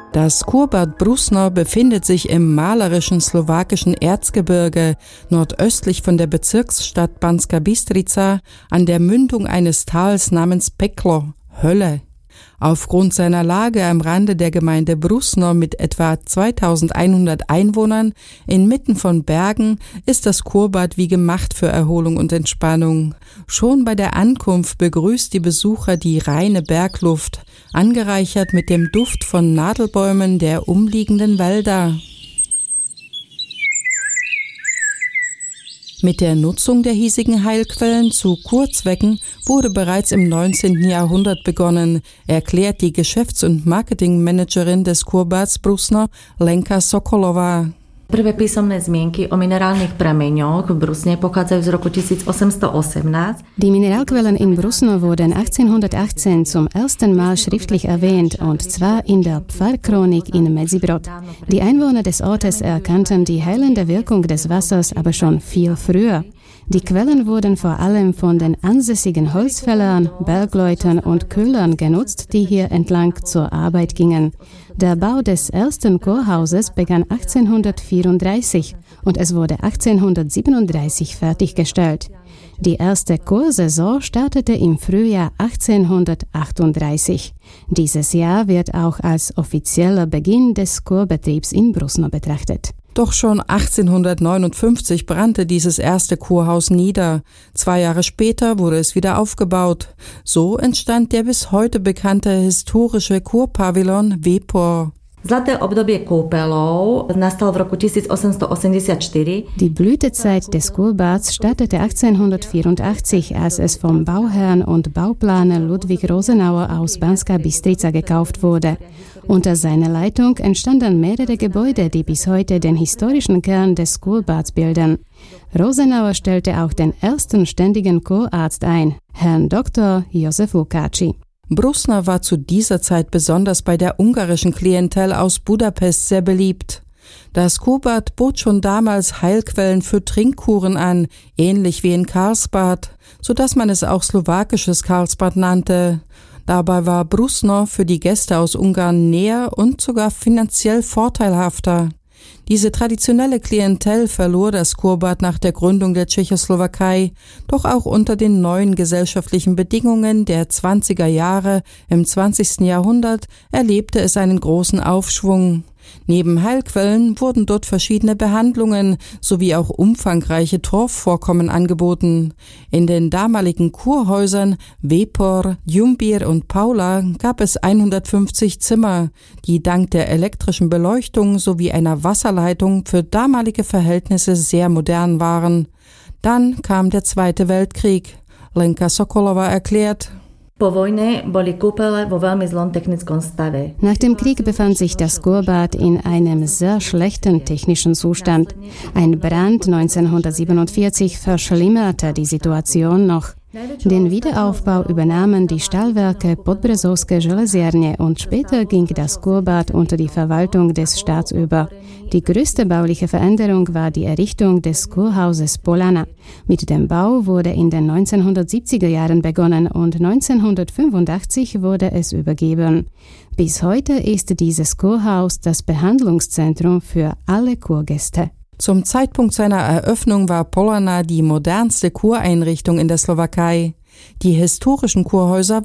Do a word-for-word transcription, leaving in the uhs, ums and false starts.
Das Kurbad Brusno befindet sich im malerischen slowakischen Erzgebirge, nordöstlich von der Bezirksstadt Banská Bystrica, an der Mündung eines Tals namens Peklo, Hölle. Aufgrund seiner Lage am Rande der Gemeinde Brusno mit etwa zweitausendeinhundert Einwohnern inmitten von Bergen ist das Kurbad wie gemacht für Erholung und Entspannung. Schon bei der Ankunft begrüßt die Besucher die reine Bergluft, angereichert mit dem Duft von Nadelbäumen der umliegenden Wälder. Mit der Nutzung der hiesigen Heilquellen zu Kurzwecken wurde bereits im neunzehnten Jahrhundert begonnen, erklärt die Geschäfts- und Marketingmanagerin des Kurbads Brusno, Lenka Sokolova. Prvé písomné zmienky o minerálnych prameňoch v Brusne pochádzajú z roku tisícosemstoosemnásť. Die Mineralquellen in Brusno wurden achtzehnhundertachtzehn zum ersten Mal schriftlich erwähnt, und zwar in der Pfarrchronik in Medzibrod. Die Einwohner des Ortes erkannten die heilende Wirkung des Wassers aber schon viel früher. Die Quellen wurden vor allem von den ansässigen Holzfällern, Bergleutern und Köhlern genutzt, die hier entlang zur Arbeit gingen. Der Bau des ersten Kurhauses begann achtzehnhundertvierunddreißig und es wurde achtzehnhundertsiebenunddreißig fertiggestellt. Die erste Kursaison startete im Frühjahr achtzehnhundertachtunddreißig. Dieses Jahr wird auch als offizieller Beginn des Kurbetriebs in Brusno betrachtet. Doch schon achtzehnhundertneunundfünfzig brannte dieses erste Kurhaus nieder. Zwei Jahre später wurde es wieder aufgebaut. So entstand der bis heute bekannte historische Kurpavillon Vepor. Zlaté obdobie kúpeľov nastal v roku tisícosemstoosemdesiatštyri. Die Blütezeit des Kurbads startete achtzehnhundertvierundachtzig, als es vom Bauherrn und Bauplaner Ludwig Rosenauer aus Banská Bystrica gekauft wurde. Unter seiner Leitung entstanden mehrere Gebäude, die bis heute den historischen Kern des Kurbads bilden. Rosenauer stellte auch den ersten ständigen Kurarzt ein, Herrn Doktor Josef Lukács. Brusno war zu dieser Zeit besonders bei der ungarischen Klientel aus Budapest sehr beliebt. Das Kurbad bot schon damals Heilquellen für Trinkkuren an, ähnlich wie in Karlsbad, sodass man es auch slowakisches Karlsbad nannte. Dabei war Brusno für die Gäste aus Ungarn näher und sogar finanziell vorteilhafter. Diese traditionelle Klientel verlor das Kurbad nach der Gründung der Tschechoslowakei, doch auch unter den neuen gesellschaftlichen Bedingungen der zwanziger Jahre im zwanzigsten Jahrhundert erlebte es einen großen Aufschwung. Neben Heilquellen wurden dort verschiedene Behandlungen sowie auch umfangreiche Torfvorkommen angeboten. In den damaligen Kurhäusern Vepor, Jumbir und Paula gab es hundertfünfzig Zimmer, die dank der elektrischen Beleuchtung sowie einer Wasserleitung für damalige Verhältnisse sehr modern waren. Dann kam der Zweite Weltkrieg. Lenka Sokolova erklärt: Po vojne boli kúpele vo veľmi zlom technickom stave. Nach dem Krieg befand sich das Kurbad in einem sehr schlechten technischen Zustand. Ein Brand neunzehnhundertsiebenundvierzig verschlimmerte die Situation noch. Den Wiederaufbau übernahmen die Stahlwerke Podbrezovské železiarne und später ging das Kurbad unter die Verwaltung des Staats über. Die größte bauliche Veränderung war die Errichtung des Kurhauses Polana. Mit dem Bau wurde in den neunzehnhundertsiebziger Jahren begonnen und neunzehnhundertfünfundachtzig wurde es übergeben. Bis heute ist dieses Kurhaus das Behandlungszentrum für alle Kurgäste. Zum Zeitpunkt seiner Eröffnung war Polana die modernste Kureinrichtung in der Slowakei. Die historischen Kurhäuser